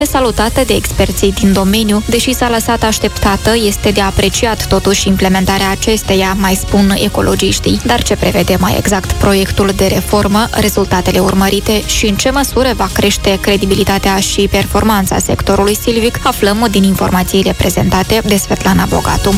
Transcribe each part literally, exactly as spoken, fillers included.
salutată de experții din domeniu, deși s-a lăsat așteptată, este de apreciat totuși implementarea acesteia, mai spun ecologiștii. Dar ce prevede mai exact proiectul de reformă, rezultatele urmărite și în ce măsură va crește credibilitatea și performanța sectorului silvic, aflăm din informațiile prezentate de Svetlana Bogatu.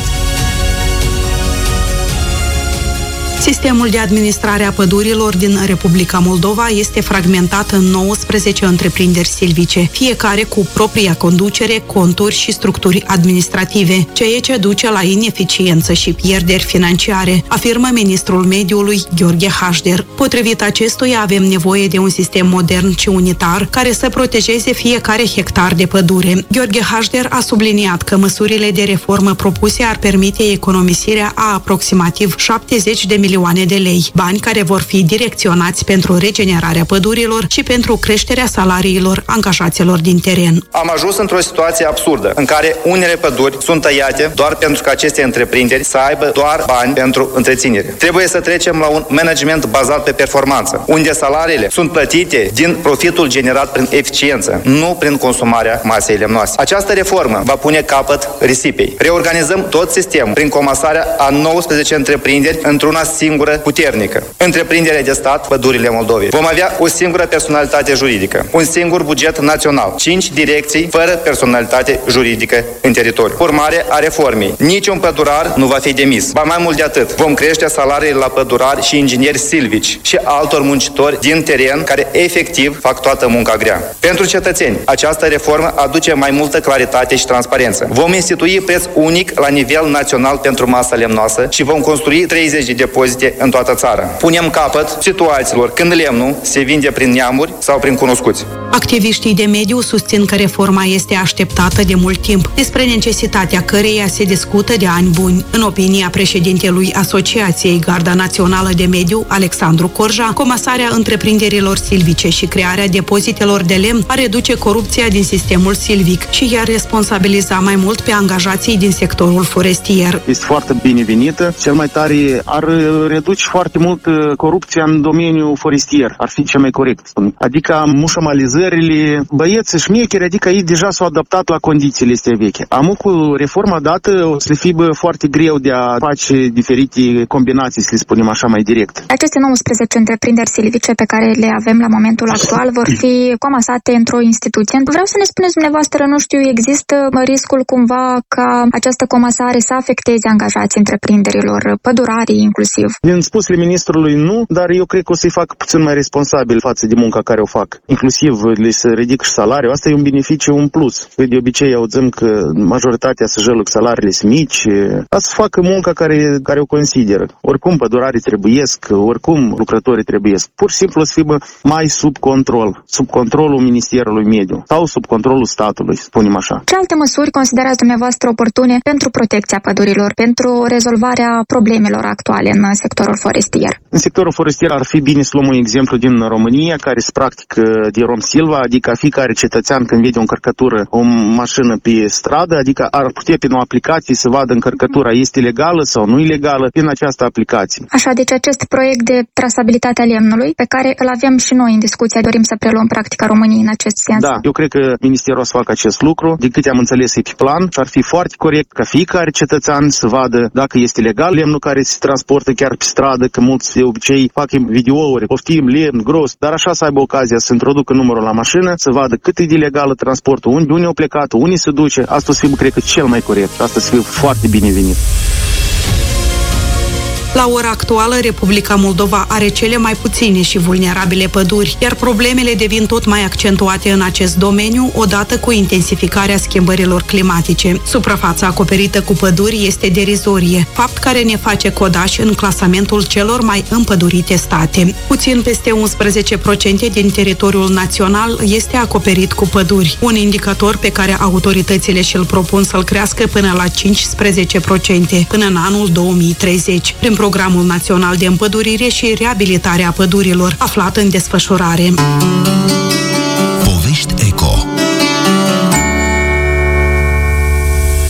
Sistemul de administrare a pădurilor din Republica Moldova este fragmentat în nouăsprezece întreprinderi silvice, fiecare cu propria conducere, conturi și structuri administrative, ceea ce duce la ineficiență și pierderi financiare, afirmă ministrul mediului Gheorghe Hașder. Potrivit acestuia, avem nevoie de un sistem modern și unitar care să protejeze fiecare hectar de pădure. Gheorghe Hașder a subliniat că măsurile de reformă propuse ar permite economisirea a aproximativ șaptezeci de milioane de lei, bani care vor fi direcționați pentru regenerarea pădurilor și pentru creșterea salariilor angajaților din teren. Am ajuns într-o situație absurdă, în care unele păduri sunt tăiate doar pentru că aceste întreprinderi să aibă doar bani pentru întreținere. Trebuie să trecem la un management bazat pe performanță, unde salariile sunt plătite din profitul generat prin eficiență, nu prin consumarea masei lemnoase. Această reformă va pune capăt risipei. Reorganizăm tot sistemul prin comasarea a nouăsprezece întreprinderi într-una singură puternică. Întreprinderea de stat, Pădurile Moldovei. Vom avea o singură personalitate juridică, un singur buget național, cinci direcții fără personalitate juridică în teritoriu. Urmare a reformei. Niciun pădurar nu va fi demis. Ba mai mult de atât, vom crește salariile la pădurari și ingineri silvici și altor muncitori din teren care efectiv fac toată munca grea. Pentru cetățeni, această reformă aduce mai multă claritate și transparență. Vom institui preț unic la nivel național pentru masa lemnoasă și vom construi treizeci de depozite în toată țara. Punem capăt situațiilor când lemnul se vinde prin neamuri sau prin cunoscuți. Activiștii de mediu susțin că reforma este așteptată de mult timp, despre necesitatea căreia se discută de ani buni. În opinia președintelui Asociației Garda Națională de Mediu, Alexandru Corja, comasarea întreprinderilor silvice și crearea depozitelor de lemn ar reduce corupția din sistemul silvic și i-ar responsabiliza mai mult pe angajații din sectorul forestier. Este foarte binevenită. Cel mai tare ar reduce foarte mult corupția în domeniul forestier. Ar fi cel mai corect, spun. Adică mușamalizările, băieți șmecheri, adică ei deja s-au adaptat la condițiile astea vechi. Amu cu reforma dată o să fie bă, foarte greu de a face diferite combinații, să le spunem așa mai direct. Aceste nouăsprezece întreprinderi silvice pe care le avem la momentul actual vor fi comasate într-o instituție. Vreau să ne spuneți dumneavoastră, nu știu, există riscul cumva ca această comasare să afecteze angajații întreprinderilor, pădurarii inclusiv? Din spusele ministrului nu, dar eu cred că o să-i fac puțin mai responsabil față de munca care o fac. Inclusiv le se ridică și salariul. Asta e un beneficiu, un plus. De obicei auzim că majoritatea să jălăc salariile sunt mici. Asta să facă munca care, care o consideră. Oricum pădurarii trebuiesc, oricum lucrătorii trebuiesc. Pur și simplu o să fie mai sub control. Sub controlul Ministerului Mediu sau sub controlul statului, spunem așa. Ce alte măsuri considerați dumneavoastră oportune pentru protecția pădurilor, pentru rezolvarea problemelor actuale în sectorul forestier? În sectorul forestier ar fi bine să luăm un exemplu din România, care se practică de Rom Silva, adică fiecare cetățean când vede o încărcătură, o mașină pe stradă, adică ar putea prin o aplicație să vadă încărcătura este legală sau nu ilegală prin această aplicație. Așa, deci acest proiect de trasabilitate a lemnului, pe care îl avem și noi în discuție, dorim să preluăm practica României în acest sens. Da, eu cred că Ministerul o să facă acest lucru. De câte am înțeles, e pe plan și ar fi foarte corect ca fiecare cetățean să vadă dacă este legal lemnul care se transportă chiar pe stradă, că mulți de obicei fac videouri, poftim lemn gros, dar așa să aibă ocazia să introducă numărul la mașină, să vadă cât e de legală transportul, unde, unde au plecat, unde se duce. Asta o să fie, cred că, cel mai corect. Asta o să fie foarte binevenit. La ora actuală, Republica Moldova are cele mai puține și vulnerabile păduri, iar problemele devin tot mai accentuate în acest domeniu, odată cu intensificarea schimbărilor climatice. Suprafața acoperită cu păduri este derizorie, fapt care ne face codași în clasamentul celor mai împădurite state. Puțin peste unsprezece la sută din teritoriul național este acoperit cu păduri, un indicator pe care autoritățile și-l propun să-l crească până la cincisprezece la sută până în anul două mii treizeci. Prin Programul Național de Împădurire și Reabilitare a Pădurilor, aflat în desfășurare. Povești Eco.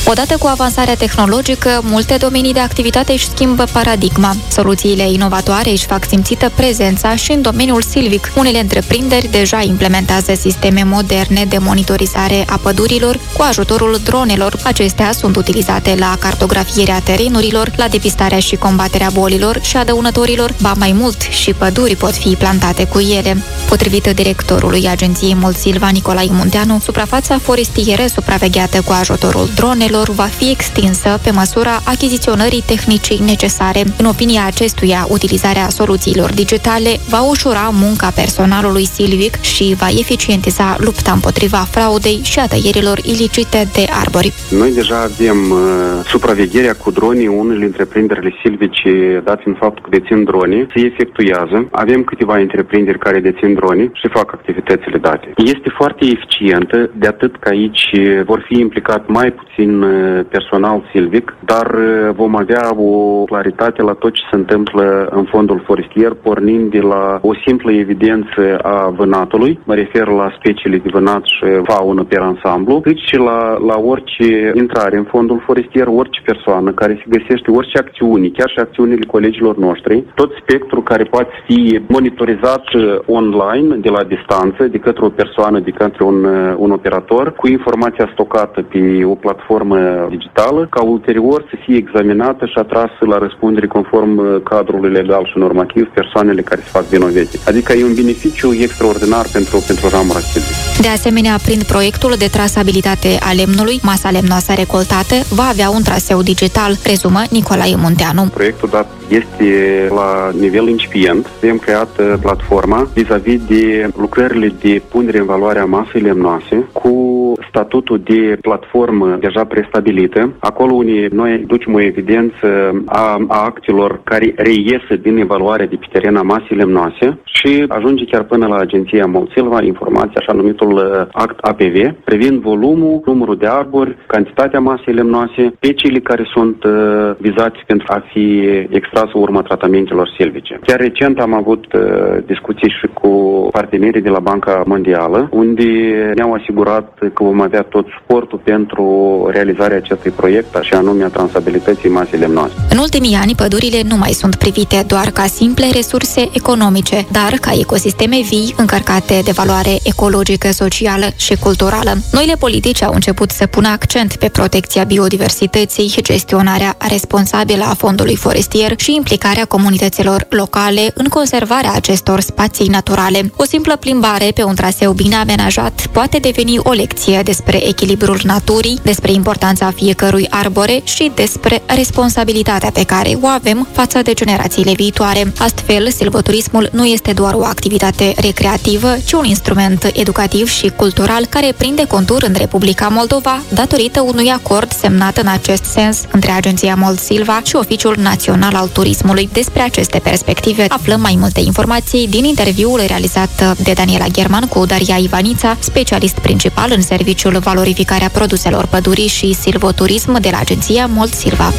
Odată cu avansarea tehnologică, multe domenii de activitate își schimbă paradigma. Soluțiile inovatoare își fac simțită prezența și în domeniul silvic. Unele întreprinderi deja implementează sisteme moderne de monitorizare a pădurilor cu ajutorul dronelor. Acestea sunt utilizate la cartografierea terenurilor, la depistarea și combaterea bolilor și a dăunătorilor, ba mai mult, și păduri pot fi plantate cu ele. Potrivit directorului Agenției Moldsilva, Nicolae Munteanu, suprafața forestieră supravegheată cu ajutorul dronelor va fi extinsă pe măsura achiziționării tehnicii necesare. În opinia acestuia, utilizarea soluțiilor digitale va ușura munca personalului silvic și va eficientiza lupta împotriva fraudei și a tăierilor ilicite de arbori. Noi deja avem uh, supravegherea cu dronii, unele întreprinderile silvice, dat fiind faptul că dețin drone, se efectuează. Avem câteva întreprinderi care dețin drone și fac activitățile date. Este foarte eficientă, de atât că aici vor fi implicat mai puțin personal silvic, dar vom avea o claritate la tot ce se întâmplă în fondul forestier, pornind de la o simplă evidență a vânatului, mă refer la speciile de vânat și faună pe ansamblu, cât și la, la orice intrare în fondul forestier, orice persoană care se găsește, orice acțiune, chiar și acțiunile colegilor noștri, tot spectrul care poate fi monitorizat online, de la distanță, de către o persoană, de către un, un operator, cu informația stocată pe o platformă digitală, ca ulterior să fie examinată și atrasă la răspundere conform cadrului legal și normativ persoanele care se fac vinovete. Adică e un beneficiu extraordinar pentru, pentru ramura silvică. De asemenea, prin proiectul de trasabilitate a lemnului, masa lemnoasă recoltată va avea un traseu digital, rezumă Nicolae Munteanu. Proiectul dat este la nivel incipient. Am creat platforma vis-a-vis de lucrările de punere în valoare a masei lemnoase cu statutul de platformă deja prestabilită. Acolo unde noi ducem o evidență a, a actelor care reiese din evaluarea de pe teren a masei lemnoase și ajunge chiar până la Agenția Moldsilva informația, așa numitul act A P V, privind volumul, numărul de arbori, cantitatea masei lemnoase, speciile care sunt uh, vizate pentru a fi extrasă urma tratamentelor silvice. Chiar recent am avut uh, discuții și cu partenerii de la Banca Mondială, unde ne-au asigurat că vom avea tot suportul pentru realizarea acestui proiect, așa anume a transabilității masei lemnoase. În ultimii ani, pădurile nu mai sunt privite doar ca simple resurse economice, dar ca ecosisteme vii încărcate de valoare ecologică, socială și culturală. Noile politici au început să pună accent pe protecția biodiversității, gestionarea responsabilă a fondului forestier și implicarea comunităților locale în conservarea acestor spații naturale. O simplă plimbare pe un traseu bine amenajat poate deveni o lecție despre echilibrul naturii, despre importanța fiecărui arbore și despre responsabilitatea pe care o avem față de generațiile viitoare. Astfel, silvoturismul nu este doar o activitate recreativă, ci un instrument educativ și cultural care prinde contur în Republica Moldova datorită unui acord semnat în acest sens între Agenția Moldsilva și Oficiul Național al Turismului. Despre aceste perspective aflăm mai multe informații din interviul realizat de Daniela German cu Daria Ivanița, specialist principal în serviciul valorificarea produselor pădurii și silvoturism de la Agenția Moldsilva.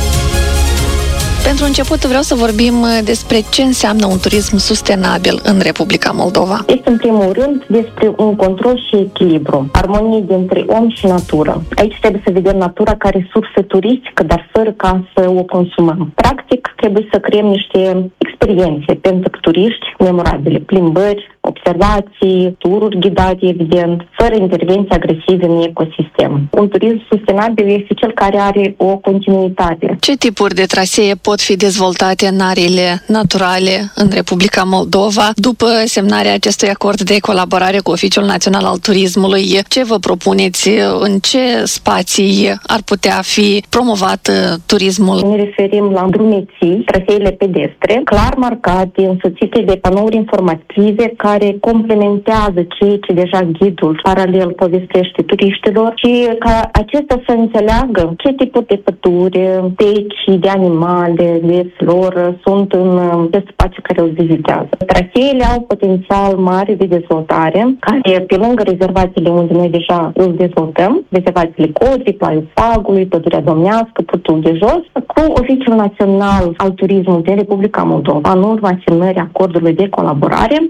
Pentru început vreau să vorbim despre ce înseamnă un turism sustenabil în Republica Moldova. Este în primul rând despre un control și echilibru, armonie dintre om și natură. Aici trebuie să vedem natura ca resursă turistică, dar fără ca să o consumăm. Practic, trebuie să creăm niște experiențe pentru turiști memorabile, plimbări, observații, tururi ghidate, evident, fără intervenții agresive în ecosistem. Un turism sustenabil este cel care are o continuitate. Ce tipuri de trasee pot fi dezvoltate în ariile naturale în Republica Moldova după semnarea acestui acord de colaborare cu Oficiul Național al Turismului? Ce vă propuneți? În ce spații ar putea fi promovat turismul? Ne referim la drumeții, traseele pedestre, clar marcate, însoțite de panouri informative care complementează ceea ce deja ghidul paralel povestește turiștilor și ca acesta să înțeleagă ce tipuri de păduri, specii de animale, de floră sunt în acest spațiu care îl vizitează. Traseele au potențial mare de dezvoltare, care pe lângă rezervațiile unde noi deja îl dezvoltăm, rezervațiile Codrii, Plaiul Fagului, Pădurea Domnească, Putul de Jos, cu Oficiul Național al Turismului din Republica Moldova, în urma semnării acordului de colaborare, colegii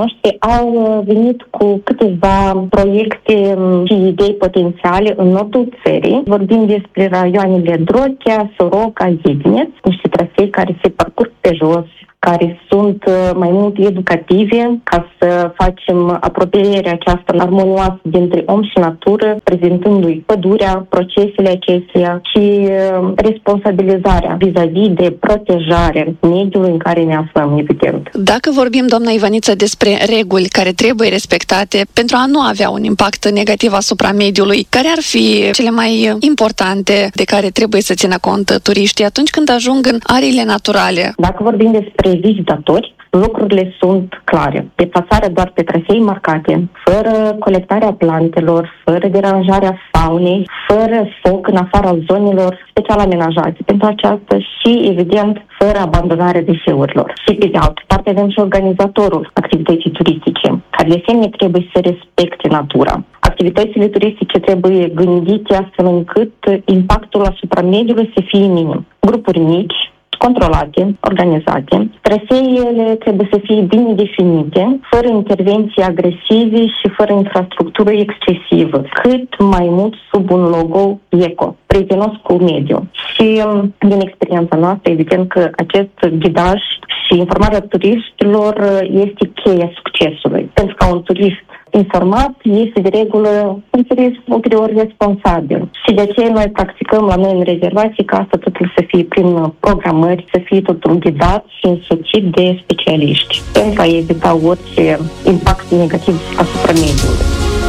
noștri au venit cu câteva proiecte și idei potențiale în nordul țării. Vorbim despre raioanele Drochea, Soroca, Zidneț, niște trasee care se parcurg pe jos, care sunt mai mult educative, ca să facem apropierea aceasta armonioasă dintre om și natură, prezentându-i pădurea, procesele acestea și responsabilizarea vis-a-vis de protejarea mediului în care ne aflăm, evident. Dacă vorbim, doamna Ivaniță, despre reguli care trebuie respectate pentru a nu avea un impact negativ asupra mediului, care ar fi cele mai importante de care trebuie să țină cont turiștii atunci când ajung în ariile naturale? Dacă vorbim despre vizitatori, lucrurile sunt clare. Deplasarea doar pe trasee marcate, fără colectarea plantelor, fără deranjarea faunei, fără foc în afara zonelor special amenajate pentru aceasta și, evident, fără abandonarea deșeurilor. Și, pe de altă parte, avem și organizatorul activității turistice, care de asemenea trebuie să respecte natura. Activitățile turistice trebuie gândite astfel încât impactul asupra mediului să fie minim. Grupuri mici, controlate, organizate. Traseele trebuie să fie bine definite, fără intervenții agresive și fără infrastructură excesivă, cât mai mult sub un logo eco, prietenos cu mediul. Și din experiența noastră, evident că acest ghidaj și informarea turiștilor este cheia succesului. Pentru că un turist informat este de regulă un turist ulterior responsabil. Și de aceea noi practicăm la noi în rezervații ca asta totul să fie prin programări, să fie totul ghidat și însoțit de specialiști, pentru a evita orice impact negativ asupra mediului.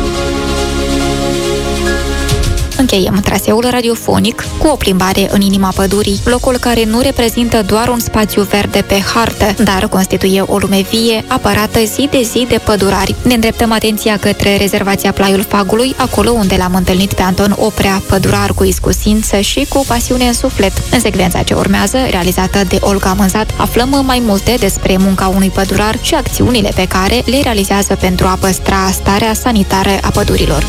Încheiem traseul radiofonic cu o plimbare în inima pădurii, locul care nu reprezintă doar un spațiu verde pe hartă, dar constituie o lume vie, apărată zi de zi de pădurari. Ne îndreptăm atenția către rezervația Plaiul Fagului, acolo unde l-am întâlnit pe Anton Oprea, pădurar cu iscusință și cu pasiune în suflet. În secvența ce urmează, realizată de Olga Mânzat, aflăm mai multe despre munca unui pădurar și acțiunile pe care le realizează pentru a păstra starea sanitară a pădurilor.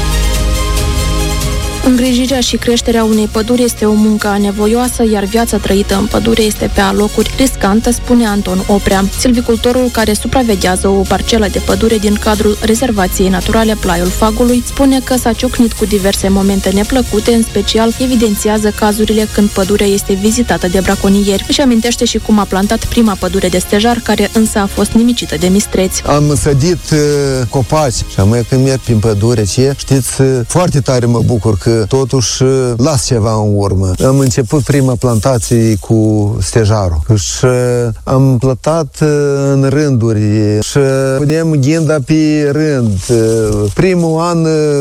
Îngrijirea și creșterea unei păduri este o muncă anevoioasă, iar viața trăită în pădure este pe alocuri riscantă, spune Anton Oprea, silvicultorul care supraveghează o parcelă de pădure din cadrul rezervației naturale Plaiul Fagului. Spune că s-a ciocnit cu diverse momente neplăcute, în special evidențiază cazurile când pădurea este vizitată de braconieri. Își amintește și cum a plantat prima pădure de stejar, care însă a fost nimicită de mistreți. Am sădit uh, copaci și am când merg prin pădure, ce știți, uh, foarte tare mă bucur că totuși las ceva în urmă. Am început prima plantație cu stejarul și am plantat în rânduri și punem ghinda pe rând. Primul an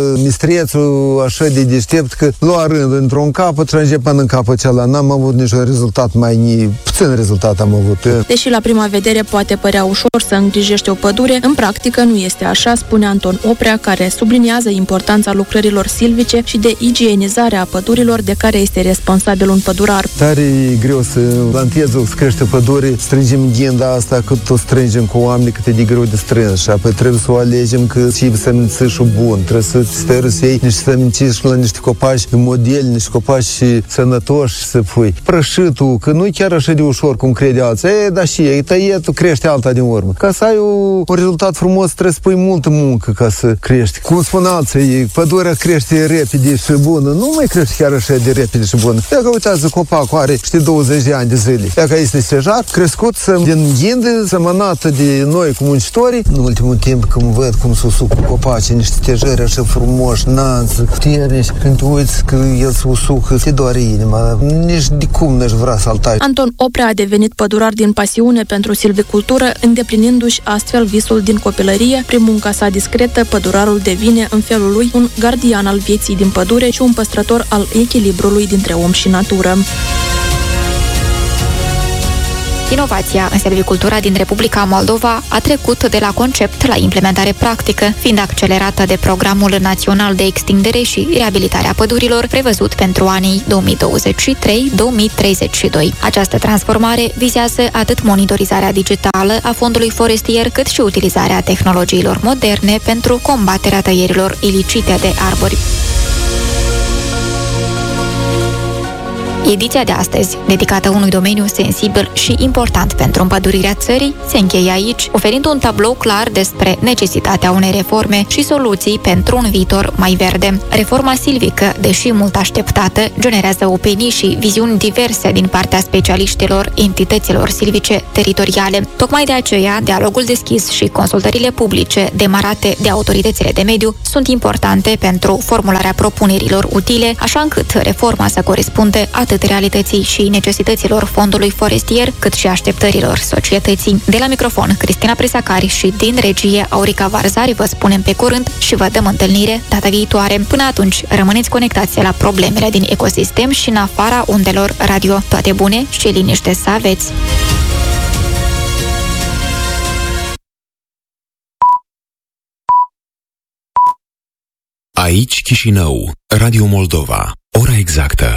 mistrețul așa de deștept că lua rând într-un capăt și ajunge până în capăt cealaltă. N-am avut niciun rezultat, mai puțin rezultat am avut. Deși la prima vedere poate părea ușor să îngrijești o pădure, în practică nu este așa, spune Anton Oprea, care subliniază importanța lucrărilor silvice și de igienizarea a pădurilor de care este responsabil un pădurar. Tare e greu să plantezi, să crește pădure, strângem ghinda asta, cât o strângem cu oameni, cât e de greu de strâns și apoi trebuie să o alegem că și sămânțișul bun, trebuie să stai să iei niște sămânțiși la niște copaci modeli, niște copaci sănătoși să pui. Prășitul, că nu e chiar așa de ușor cum crede alții, e, dar și e, tăietul crește alta din urmă. Ca să ai o, un rezultat frumos, trebuie să pui multă muncă ca să crești. Cum spun alții, pădurea crește repede și bună, nu mai crește chiar așa de repede și bună. Dacă uitați, copacul are, știi, douăzeci de ani de zile. Dacă este stejar, crescut din ghinde, sămănată de noi cu muncitorii. În ultimul timp, când văd cum se usuc cu copacii, niște stejări așa frumoși, nanți, puternici, când te uiți că el se usucă, te doare inima. Nici de cum n-aș vrea să-l tai. Anton Oprea a devenit pădurar din pasiune pentru silvicultură, îndeplinindu-și astfel visul din copilărie. Prin munca sa discretă, pădurarul devine, în felul lui, un gardian al vieții din pădure și un păstrător al echilibrului dintre om și natură. Inovația în silvicultura din Republica Moldova a trecut de la concept la implementare practică, fiind accelerată de Programul Național de Extindere și Reabilitare a Pădurilor, prevăzut pentru anii două mii douăzeci și trei - două mii treizeci și doi. Această transformare vizează atât monitorizarea digitală a fondului forestier, cât și utilizarea tehnologiilor moderne pentru combaterea tăierilor ilicite de arbori. Ediția de astăzi, dedicată unui domeniu sensibil și important pentru împădurirea țării, se încheie aici, oferind un tablou clar despre necesitatea unei reforme și soluții pentru un viitor mai verde. Reforma silvică, deși mult așteptată, generează opinii și viziuni diverse din partea specialiștilor, entităților silvice teritoriale. Tocmai de aceea, dialogul deschis și consultările publice demarate de autoritățile de mediu sunt importante pentru formularea propunerilor utile, așa încât reforma să corespunde atât realității și necesităților fondului forestier, cât și așteptărilor societății. De la microfon, Cristina Presacari și din regie Aurica Varzari vă spunem pe curând și vă dăm întâlnire data viitoare. Până atunci, rămâneți conectați la problemele din ecosistem și în afara undelor radio. Toate bune și liniște să aveți! Aici Chișinău, Radio Moldova, ora exactă.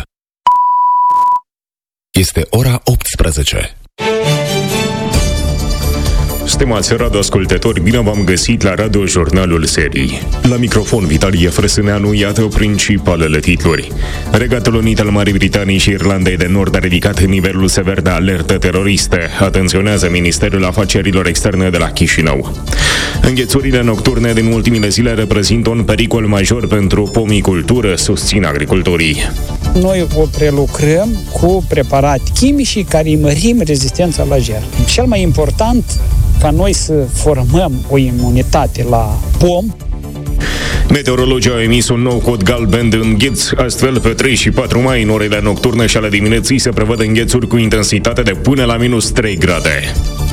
Este ora optsprezece. Stimați radioascultători, bine v-am găsit la radiojurnalul serii. La microfon, Vitalie Frăsâneanu, iată principalele titluri. Regatul Unit al Marii Britanii și Irlandei de Nord a ridicat nivelul sever de alertă teroristă, atenționează Ministerul Afacerilor Externe de la Chișinău. Înghețurile nocturne din ultimile zile reprezintă un pericol major pentru pomicultură, susțin agricultorii. Noi o prelucrăm cu preparate chimici care îi mărim rezistența la ger. Cel mai important ca noi să formăm o imunitate la pom. Meteorologii au emis un nou cod galben de îngheț, astfel pe trei și patru mai în orele nocturne și ale dimineții se prevăd înghețuri cu intensitate de până la minus trei grade.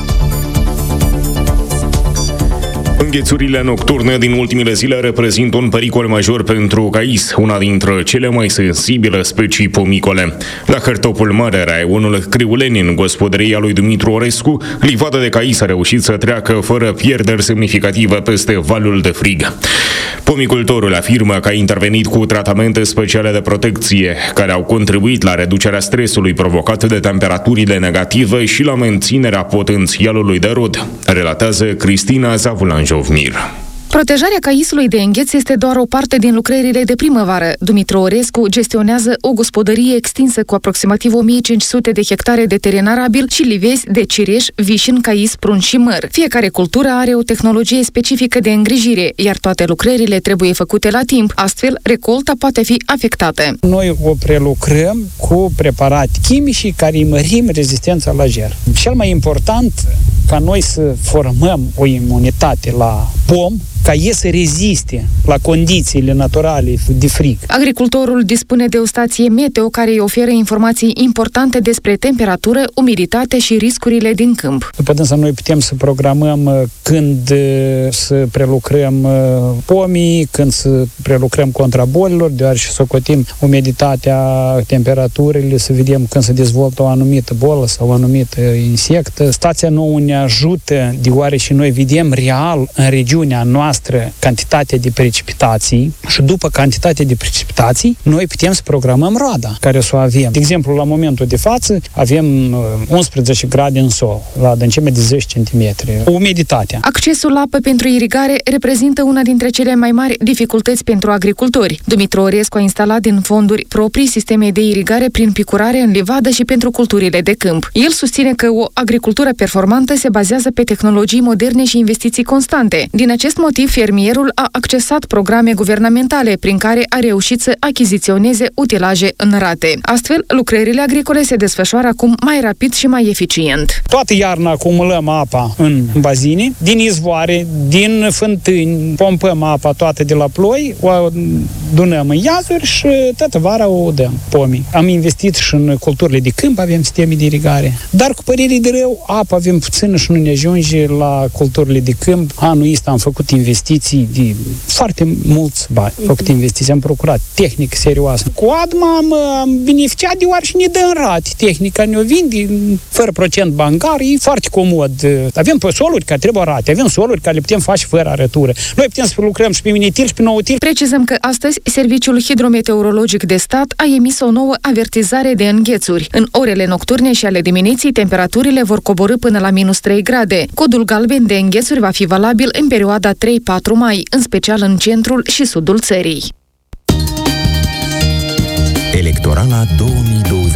Înghețurile nocturne din ultimile zile reprezintă un pericol major pentru cais, una dintre cele mai sensibile specii pomicole. La Hărtopul Mare, raionul Criuleni, în gospodăria lui Dumitru Orescu, livada de cais a reușit să treacă fără pierderi semnificative peste valul de frig. Pomicultorul afirmă că a intervenit cu tratamente speciale de protecție, care au contribuit la reducerea stresului provocat de temperaturile negative și la menținerea potențialului de rod, relatează Cristina Zavulanjovnir. Protejarea caisului de îngheț este doar o parte din lucrările de primăvară. Dumitru Orescu gestionează o gospodărie extinsă cu aproximativ o mie cinci sute de hectare de teren arabil și livezi de cireș, vișin, cais, prun și măr. Fiecare cultură are o tehnologie specifică de îngrijire, iar toate lucrările trebuie făcute la timp, astfel recolta poate fi afectată. Noi o prelucrăm cu preparate chimici care îi mărim rezistența la ger. Cel mai important ca noi să formăm o imunitate la pom, ca ei să reziste la condițiile naturale de frig. Agricultorul dispune de o stație meteo care îi oferă informații importante despre temperatură, umiditate și riscurile din câmp. După dânsa, noi putem să programăm când să prelucrăm pomii, când să prelucrăm contra bolilor, deoarece socotim umiditatea, temperaturile, să vedem când se dezvoltă o anumită bolă sau o anumită insectă. Stația nouă ne ajută, deoarece noi vedem real în regiunea noastră cantitatea de precipitații și după cantitatea de precipitații noi putem să programăm roada care să o avem. De exemplu, la momentul de față avem unsprezece grade în sol, la adâncime de zece centimetri. Umiditatea. Accesul la apă pentru irigare reprezintă una dintre cele mai mari dificultăți pentru agricultori. Dumitru Orescu a instalat din fonduri proprii sisteme de irigare prin picurare în livadă și pentru culturile de câmp. El susține că o agricultură performantă se bazează pe tehnologii moderne și investiții constante. Din acest motiv, fermierul a accesat programe guvernamentale prin care a reușit să achiziționeze utilaje în rate. Astfel, lucrările agricole se desfășoară acum mai rapid și mai eficient. Toată iarna acumulăm apa în bazine, din izvoare, din fântâni, pompăm apa toată de la ploi, o adunăm în iazuri și toată vara o dăm pomii. Am investit și în culturile de câmp, avem sisteme de irigare. Dar cu părere de rău, apă avem puțină și nu ne ajunge la culturile de câmp. Anul ăsta am făcut investiții de foarte mulți bani. Am făcut investiții, am procurat tehnică serioasă. Cu ADMA am, am beneficiat deoarece ne dă în rate. Tehnica ne-o vinde fără procent bancar, e foarte comod. Avem pe soluri care trebuie rate, avem soluri care le putem face fără arătură. Noi putem să lucrăm și pe minitil și pe noutil. Precizăm că astăzi Serviciul Hidrometeorologic de Stat a emis o nouă avertizare de înghețuri. În orele nocturne și ale dimineții, temperaturile vor coborî până la minus trei grade. Codul galben de înghețuri va fi valabil în perioada trei patru mai, în special în centrul și sudul țării. Electorala două mii douăzeci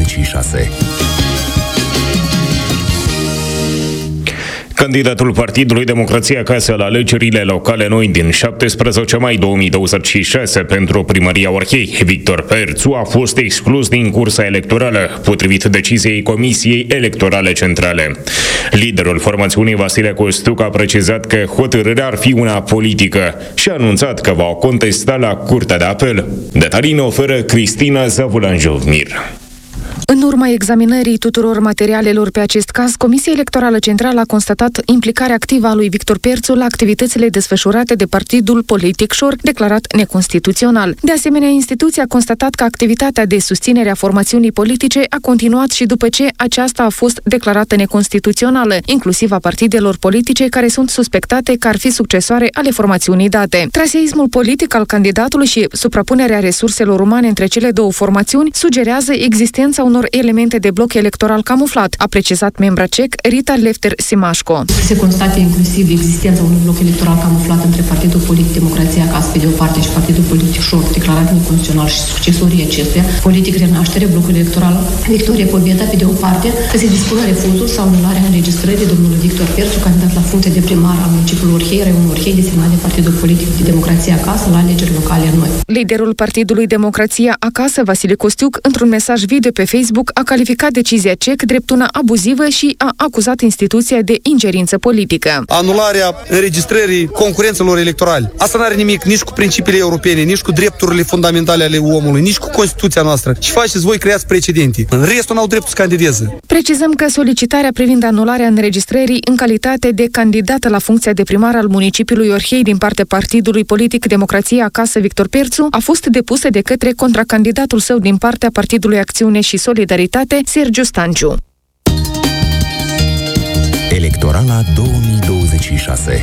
douăzeci și șase. Candidatul Partidului Democrația Acasă la alegerile locale noi din șaptesprezece mai două mii douăzeci și șase pentru primăria Orhei, Victor Perțu, a fost exclus din cursa electorală, potrivit deciziei Comisiei Electorale Centrale. Liderul formațiunii Vasile Costuc a precizat că hotărârea ar fi una politică și a anunțat că va o contesta la Curtea de Apel. Detalii ne oferă Cristina Zavulan-Jovnir. În urma examinării tuturor materialelor pe acest caz, Comisia Electorală Centrală a constatat implicarea activă a lui Victor Perțu la activitățile desfășurate de partidul politic Șor, declarat neconstituțional. De asemenea, instituția a constatat că activitatea de susținere a formațiunii politice a continuat și după ce aceasta a fost declarată neconstituțională, inclusiv a partidelor politice care sunt suspectate că ar fi succesoare ale formațiunii date. Traseismul politic al candidatului și suprapunerea resurselor umane între cele două formațiuni sugerează existența unor elemente de bloc electoral camuflat, a precizat membra C E C Rita Lefter-Simașco. Se constată inclusiv existența unui bloc electoral camuflat între Partidul Politic Democrația Acasă pe de o parte și Partidul Politic Șor, declarat neconstituțional și succesorii acestuia, Politic Renaștere, blocul electoral Victoria Pobeda pe de o parte, că se dispună refuzul sau anularea înregistrării domnului Victor Perțu, candidat la funcție de primar al municipiului Orhei, raionul Orhei, desemnat de Partidul Politic de Democrație Acasă la alegeri locale noi. Liderul Partidului Democrația Acasă, Vasile Costiuc, într-un mesaj video pe Facebook, a calificat decizia C E C drept una abuzivă și a acuzat instituția de ingerință politică. Anularea înregistrării concurențelor electorale. Asta nu are nimic nici cu principiile europene, nici cu drepturile fundamentale ale omului, nici cu Constituția noastră. Și faceți voi, creați precedente. În restul n-au dreptul să candideze. Precizăm că solicitarea privind anularea înregistrării în calitate de candidată la funcția de primar al municipiului Orhei din partea Partidului Politic Democrație Acasă Victor Perțu a fost depusă de către contracandidatul său din partea Partidului Acțiune și Solidaritate, Sergiu Stanciu. Electorala două mii douăzeci și șase.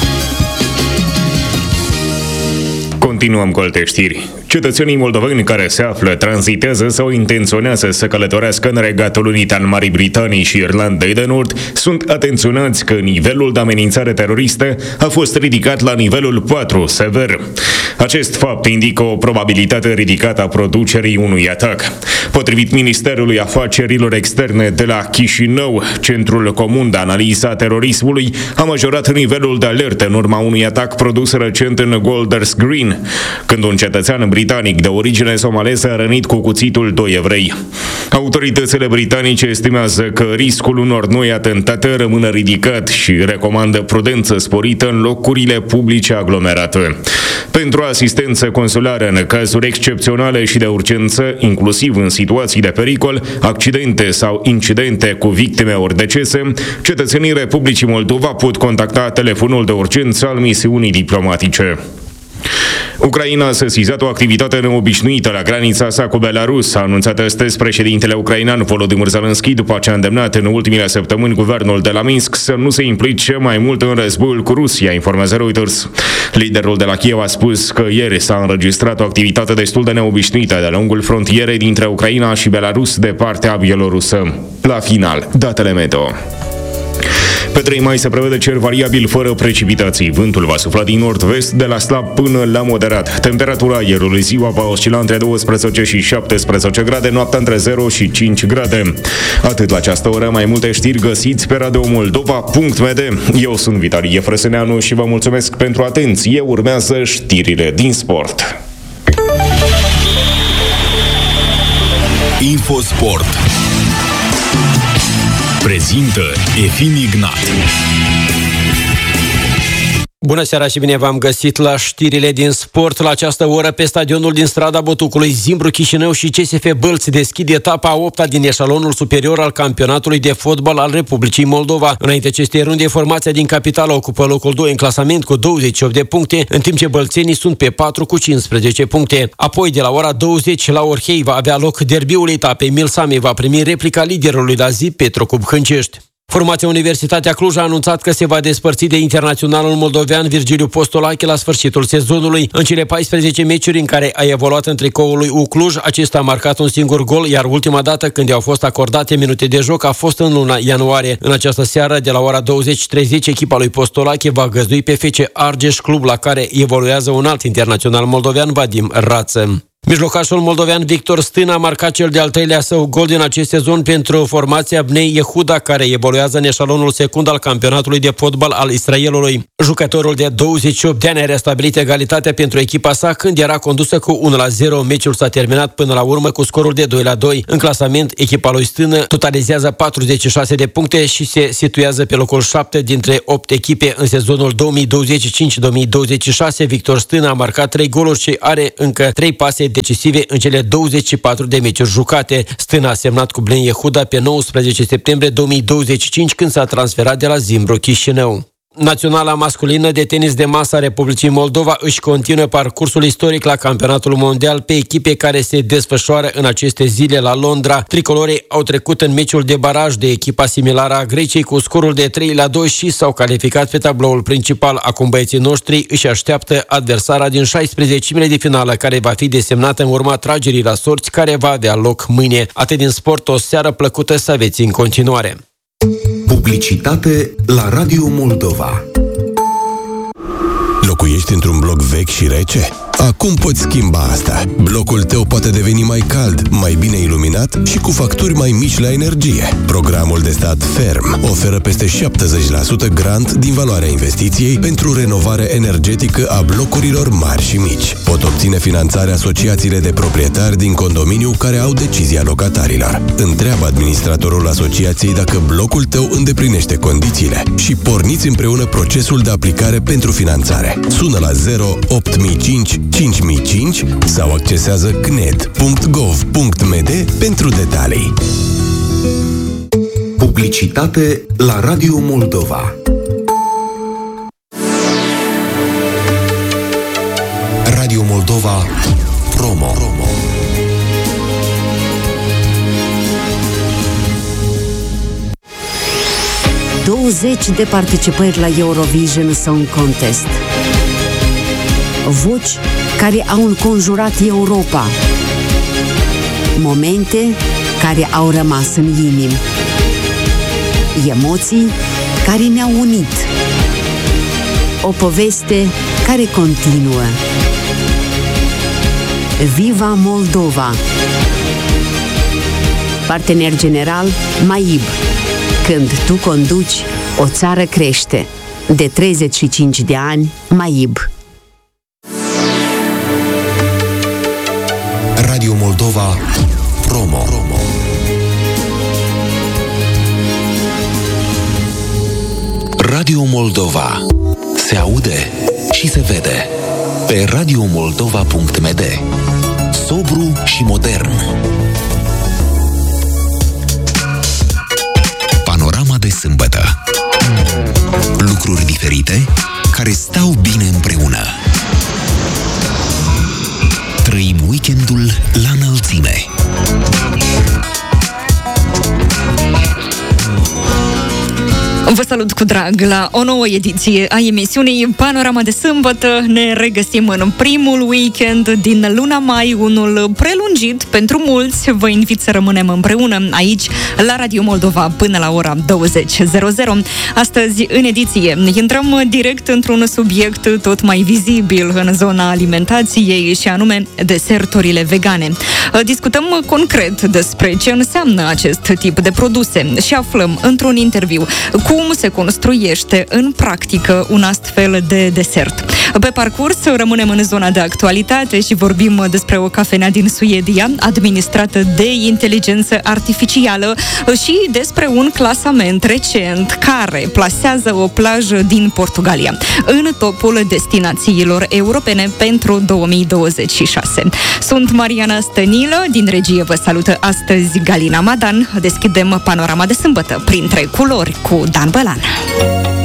Continuăm cu alte știri. Cetățenii moldoveni care se află, tranzitează sau intenționează să călătorească în Regatul Unit al Marii Britanii și Irlandei de Nord sunt atenționați că nivelul de amenințare teroristă a fost ridicat la nivelul patru, sever. Acest fapt indică o probabilitate ridicată a producerii unui atac. Potrivit Ministerului Afacerilor Externe de la Chișinău, Centrul Comun de Analiză a Terorismului a majorat nivelul de alertă în urma unui atac produs recent în Golders Green, când un cetățean britanic de origine somaleză a rănit cu cuțitul doi evrei. Autoritățile britanice estimează că riscul unor noi atentate rămâne ridicat și recomandă prudență sporită în locurile publice aglomerate. Pentru asistență consulară în cazuri excepționale și de urgență, inclusiv în situații de pericol, accidente sau incidente cu victime ori decese, cetățenii Republicii Moldova pot contacta telefonul de urgență al misiunii diplomatice. Ucraina a sesizat o activitate neobișnuită la granița sa cu Belarus, a anunțat astăzi președintele ucrainean Volodymyr Zelensky, după ce a îndemnat în ultimele săptămâni guvernul de la Minsk să nu se implice mai mult în războiul cu Rusia, informează Reuters. Liderul de la Kiev a spus că ieri s-a înregistrat o activitate destul de neobișnuită de-a lungul frontierei dintre Ucraina și Belarus de partea bielorusă. La final, datele meteo. Pe trei mai se prevede cer variabil fără precipitații. Vântul va sufla din nord-vest de la slab până la moderat. Temperatura aerului ziua va oscila între douăsprezece și șaptesprezece grade, noaptea între zero și cinci grade. Atât la această oră, mai multe știri găsiți pe radio moldova punct m d. Eu sunt Vitalie Frăsăneanu și vă mulțumesc pentru atenție. Urmează știrile din sport. Infosport prezintă Efim Ignat. Bună seara și bine v-am găsit la știrile din sport. La această oră, pe stadionul din Strada Botucului, Zimbru Chișinău și C S F Bălți deschid etapa a opta din eșalonul superior al campionatului de fotbal al Republicii Moldova. Înainte acestei runde, formația din capitală ocupă locul doi în clasament cu douăzeci și opt de puncte, în timp ce bălțenii sunt pe patru cu cincisprezece puncte. Apoi, de la ora douăzeci la Orhei va avea loc derbiul etapei. Milsame va primi replica liderului la zi, Petrocub Hâncești. Formația Universitatea Cluj a anunțat că se va despărți de internaționalul moldovean Virgiliu Postolache la sfârșitul sezonului. În cele paisprezece meciuri în care a evoluat în tricoul lui U Cluj, acesta a marcat un singur gol, iar ultima dată când i-au fost acordate minute de joc a fost în luna ianuarie. În această seară, de la ora douăzeci și treizeci, echipa lui Postolache va găzdui pe F C Argeș, club la care evoluează un alt internațional moldovean, Vadim Rață. Mijlocașul moldovean Victor Stân a marcat cel de-al treilea său gol din acest sezon pentru formația Bnei Yehuda, care evoluează în eșalonul secund al campionatului de fotbal al Israelului. Jucătorul de douăzeci și opt de ani a restabilit egalitatea pentru echipa sa când era condusă cu unu la zero. Meciul s-a terminat până la urmă cu scorul de doi la doi. În clasament, echipa lui Stân totalizează patruzeci și șase de puncte și se situează pe locul șapte dintre opt echipe. În sezonul două mii douăzeci și cinci două mii douăzeci și șase, Victor Stân a marcat trei goluri și are încă trei pase decisive în cele douăzeci și patru de meciuri jucate. Stân a semnat cu Bnei Yehuda pe nouăsprezece septembrie două mii douăzeci și cinci, când s-a transferat de la Zimbru Chișinău. Naționala masculină de tenis de masă a Republicii Moldova își continuă parcursul istoric la campionatul mondial pe echipe care se desfășoară în aceste zile la Londra. Tricolorii au trecut în meciul de baraj de echipa similară a Greciei cu scorul de trei la doi și s-au calificat pe tabloul principal. Acum băieții noștri își așteaptă adversara din șaisprezecimile de finală, care va fi desemnată în urma tragerii la sorți, care va avea loc mâine. Atât din sport, o seară plăcută să aveți în continuare. Publicitate la Radio Moldova. Locuiești într-un bloc vechi și rece? Acum poți schimba asta. Blocul tău poate deveni mai cald, mai bine iluminat și cu facturi mai mici la energie. Programul de stat Ferm oferă peste șaptezeci la sută grant din valoarea investiției pentru renovare energetică a blocurilor mari și mici. Pot obține finanțare asociațiile de proprietari din condominiu care au decizia locatarilor. Întreabă administratorul asociației dacă blocul tău îndeplinește condițiile și porniți împreună procesul de aplicare pentru finanțare. Sună la zero opt mii cinci cinci mii cinci sau accesează c n e d punct gov punct m d pentru detalii. Publicitate la Radio Moldova. Radio Moldova Promo. douăzeci de participări la Eurovision Song Contest. Voci care au înconjurat Europa. Momente care au rămas în inimi. Emoții care ne-au unit. O poveste care continuă. Viva Moldova! Partener general MAIB. Când tu conduci, o țară crește. De treizeci și cinci de ani, MAIB. Radio Moldova Promo. Radio Moldova se aude și se vede pe radio moldova punct m d. Sobru și modern. Panorama de sâmbătă. Lucruri diferite care stau bine împreună. Trăim weekendul la înălțime. Vă salut cu drag la o nouă ediție a emisiunii Panorama de sâmbătă. Ne regăsim în primul weekend din luna mai, unul prelungit pentru mulți. Vă invit să rămânem împreună aici la Radio Moldova până la ora douăzeci. Astăzi, în ediție, intrăm direct într-un subiect tot mai vizibil în zona alimentației, și anume deserturile vegane. Discutăm concret despre ce înseamnă acest tip de produse și aflăm într-un interviu cum se construiește în practică un astfel de desert. Pe parcurs rămânem în zona de actualitate și vorbim despre o cafenea din Suedia administrată de inteligență artificială și despre un clasament recent care plasează o plajă din Portugalia în topul destinațiilor europene pentru două mii douăzeci și șase. Sunt Mariana Stănilă, din regie vă salută astăzi Galina Madan. Deschidem panorama de sâmbătă printre culori cu Dan Bălan.